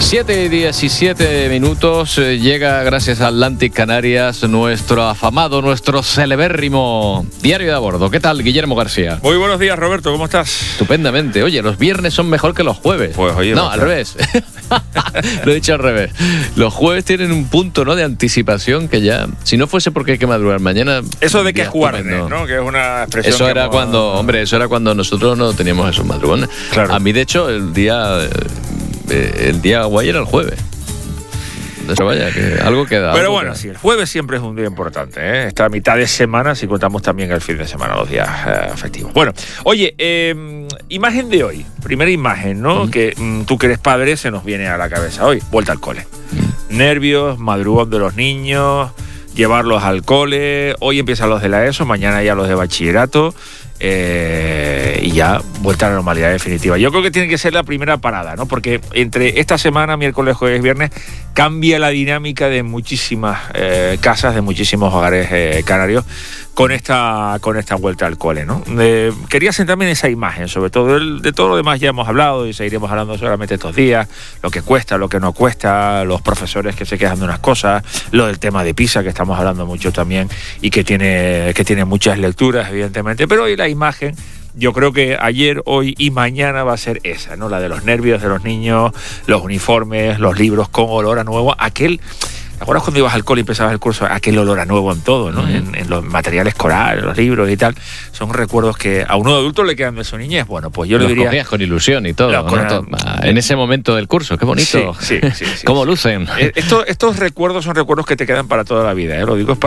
7:17, llega gracias a Atlantic Canarias nuestro afamado, nuestro celebérrimo diario de a bordo. ¿Qué tal, Guillermo García? Muy buenos días, Roberto, ¿cómo estás? Estupendamente. Oye, los viernes son mejor que los jueves. Pues oye, no, al revés. Lo he dicho al revés. Los jueves tienen un punto, ¿no?, de anticipación que ya, si no fuese porque hay que madrugar mañana. Eso de que es jueves, ¿no? Que es una expresión. Eso era cuando nosotros no teníamos esos madrugones. Claro. A mí, de hecho, el día guay era el jueves. Eso vaya, que algo queda. Pero bueno, sí, el jueves siempre es un día importante, ¿eh? Esta mitad de semana, si contamos también el fin de semana, los días festivos. Bueno, oye, imagen de hoy, primera imagen, ¿no? Que tú que eres padre se nos viene a la cabeza hoy, vuelta al cole. Nervios, madrugón de los niños, llevarlos al cole, hoy empiezan los de la ESO, mañana ya los de bachillerato. Y ya vuelta a la normalidad definitiva. Yo creo que tiene que ser la primera parada, ¿no? Porque entre esta semana, miércoles, jueves, viernes, cambia la dinámica de muchísimas casas, de muchísimos hogares canarios con esta vuelta al cole, ¿no? Quería sentarme en esa imagen, sobre todo de todo lo demás ya hemos hablado y seguiremos hablando solamente estos días, lo que cuesta, lo que no cuesta, los profesores que se quejan de unas cosas, lo del tema de PISA, que estamos hablando mucho también y que tiene muchas lecturas, evidentemente, pero hoy la imagen, yo creo que ayer, hoy y mañana va a ser esa, ¿no? La de los nervios de los niños, los uniformes, los libros con olor a nuevo, ¿te acuerdas cuando ibas al cole y empezabas el curso? Aquel olor a nuevo en todo, ¿no? En los materiales escolares, los libros y tal. Son recuerdos que a uno adulto le quedan de su niñez. Bueno, pues yo le diría... Los cogías con ilusión y todo, ¿no? En ese momento del curso, qué bonito. Sí. ¿Cómo lucen? Estos recuerdos son recuerdos que te quedan para toda la vida, ¿eh? Lo digo es